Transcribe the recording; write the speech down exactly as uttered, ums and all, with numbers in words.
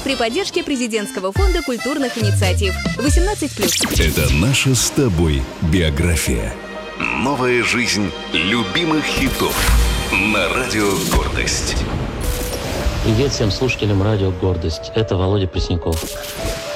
при поддержке Президентского фонда культурных инициатив. восемнадцать плюс. Это наша с тобой биография. Новая жизнь любимых хитов на Радио Гордость. Привет всем слушателям Радио Гордость. Это Володя Пресняков.